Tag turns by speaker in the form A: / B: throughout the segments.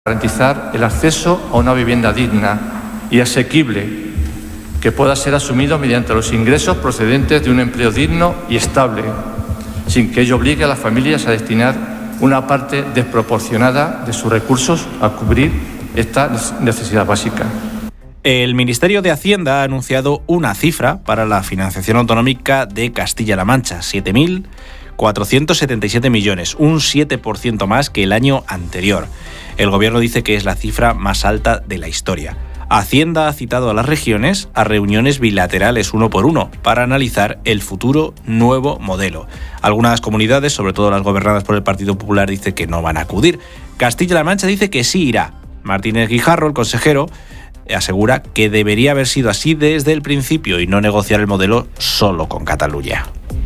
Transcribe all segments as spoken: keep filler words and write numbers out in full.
A: Garantizar el acceso a una vivienda digna y asequible que pueda ser asumido mediante los ingresos procedentes de un empleo digno y estable, sin que ello obligue a las familias a destinar una parte desproporcionada de sus recursos a cubrir esta necesidad básica.
B: El Ministerio de Hacienda ha anunciado una cifra para la financiación autonómica de Castilla-La Mancha, siete mil cuatrocientos setenta y siete millones, un siete por ciento más que el año anterior. El Gobierno dice que es la cifra más alta de la historia. Hacienda ha citado a las regiones a reuniones bilaterales uno por uno para analizar el futuro nuevo modelo. Algunas comunidades, sobre todo las gobernadas por el Partido Popular, dicen que no van a acudir. Castilla-La Mancha dice que sí irá. Martínez Guijarro, el consejero, asegura que debería haber sido así desde el principio y no negociar el modelo solo con Cataluña.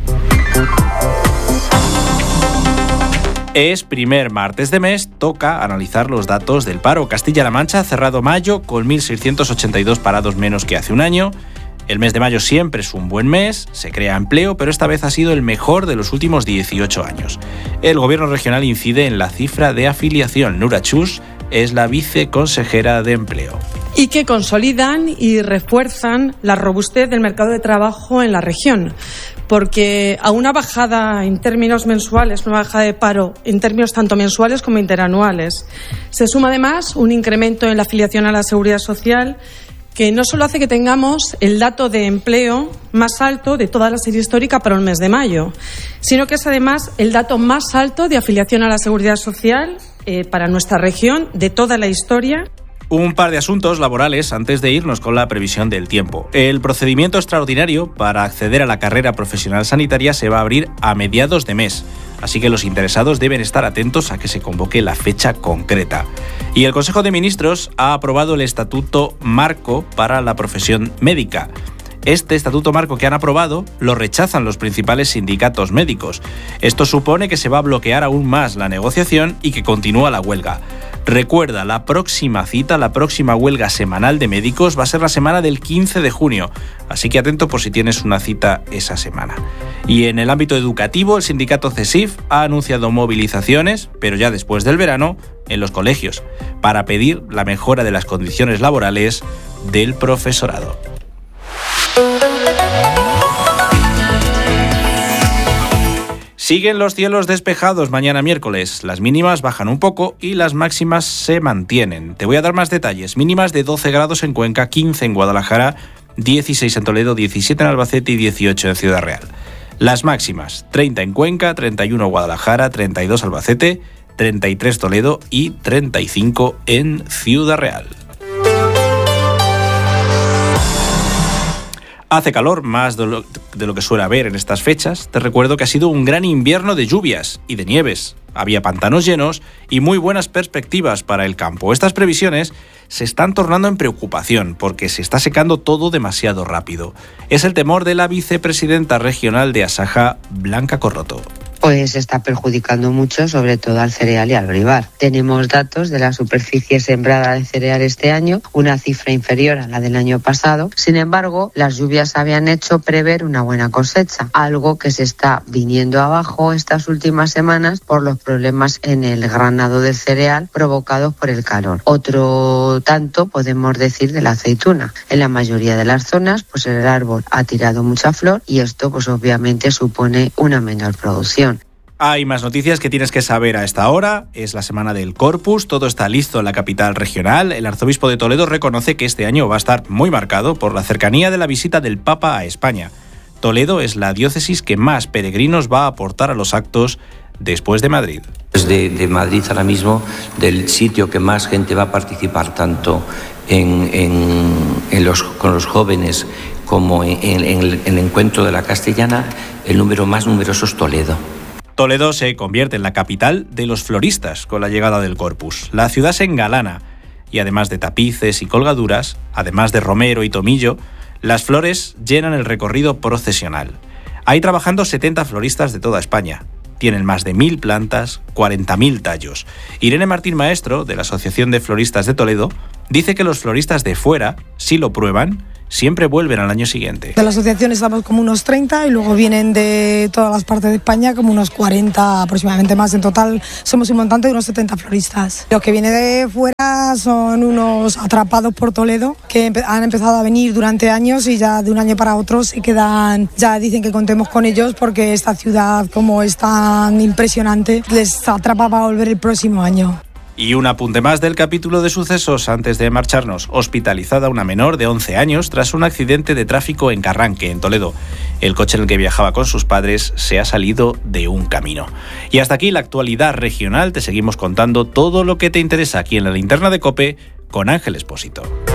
B: Es primer martes de mes, toca analizar los datos del paro. Castilla-La Mancha ha cerrado mayo con mil seiscientos ochenta y dos parados menos que hace un año. El mes de mayo siempre es un buen mes, se crea empleo, pero esta vez ha sido el mejor de los últimos dieciocho años. El Gobierno regional incide en la cifra de afiliación. Nura Chus es la viceconsejera de Empleo.
C: Y que consolidan y refuerzan la robustez del mercado de trabajo en la región. Porque a una bajada en términos mensuales, una bajada de paro en términos tanto mensuales como interanuales, se suma además un incremento en la afiliación a la Seguridad Social que no solo hace que tengamos el dato de empleo más alto de toda la serie histórica para el mes de mayo, sino que es además el dato más alto de afiliación a la Seguridad Social eh, para nuestra región de toda la historia.
B: Un par de asuntos laborales antes de irnos con la previsión del tiempo. El procedimiento extraordinario para acceder a la carrera profesional sanitaria se va a abrir a mediados de mes, así que los interesados deben estar atentos a que se convoque la fecha concreta. Y el Consejo de Ministros ha aprobado el Estatuto Marco para la profesión médica. Este estatuto marco que han aprobado lo rechazan los principales sindicatos médicos. Esto supone que se va a bloquear aún más la negociación y que continúa la huelga. Recuerda, la próxima cita, la próxima huelga semanal de médicos va a ser la semana del quince de junio, así que atento por si tienes una cita esa semana. Y en el ámbito educativo, el sindicato CESIF ha anunciado movilizaciones, pero ya después del verano, en los colegios, para pedir la mejora de las condiciones laborales del profesorado. Siguen los cielos despejados mañana miércoles. Las mínimas bajan un poco y las máximas se mantienen. Te voy a dar más detalles. Mínimas de doce grados en Cuenca, quince en Guadalajara, dieciséis en Toledo, diecisiete en Albacete y dieciocho en Ciudad Real. Las máximas, treinta en Cuenca, treinta y uno Guadalajara, treinta y dos Albacete, treinta y tres Toledo y treinta y cinco en Ciudad Real. Hace calor, más de lo, de lo que suele haber en estas fechas. Te recuerdo que ha sido un gran invierno de lluvias y de nieves. Había pantanos llenos y muy buenas perspectivas para el campo. Estas previsiones se están tornando en preocupación porque se está secando todo demasiado rápido. Es el temor de la vicepresidenta regional de Asaja, Blanca Corroto.
D: Pues está perjudicando mucho, sobre todo al cereal y al olivar. Tenemos datos de la superficie sembrada de cereal este año, una cifra inferior a la del año pasado. Sin embargo, las lluvias habían hecho prever una buena cosecha, algo que se está viniendo abajo estas últimas semanas por los problemas en el granado del cereal provocados por el calor. Otro tanto podemos decir de la aceituna. En la mayoría de las zonas, pues el árbol ha tirado mucha flor y esto pues obviamente supone una menor producción.
B: Hay más noticias que tienes que saber a esta hora. Es la semana del Corpus, todo está listo en la capital regional. El arzobispo de Toledo reconoce que este año va a estar muy marcado por la cercanía de la visita del Papa a España. Toledo es la diócesis que más peregrinos va a aportar a los actos después de Madrid.
E: Desde de Madrid ahora mismo, del sitio que más gente va a participar tanto en, en, en los, con los jóvenes como en, en, en el, el encuentro de la castellana, el número más numeroso es Toledo.
B: Toledo se convierte en la capital de los floristas con la llegada del Corpus. La ciudad se engalana y además de tapices y colgaduras, además de romero y tomillo, las flores llenan el recorrido procesional. Hay trabajando setenta floristas de toda España. Tienen más de mil plantas, cuarenta mil tallos. Irene Martín Maestro, de la Asociación de Floristas de Toledo, dice que los floristas de fuera, si lo prueban, siempre vuelven al año siguiente.
F: De la asociación estamos como unos treinta y luego vienen de todas las partes de España como unos cuarenta aproximadamente más. En total somos un montante de unos setenta floristas. Los que vienen de fuera son unos atrapados por Toledo que han empezado a venir durante años y ya de un año para otro se quedan, ya dicen que contemos con ellos porque esta ciudad como es tan impresionante les atrapa para volver el próximo año.
B: Y un apunte más del capítulo de sucesos antes de marcharnos. Hospitalizada una menor de once años tras un accidente de tráfico en Carranque, en Toledo. El coche en el que viajaba con sus padres se ha salido de un camino. Y hasta aquí la actualidad regional. Te seguimos contando todo lo que te interesa aquí en la Linterna de COPE con Ángel Expósito.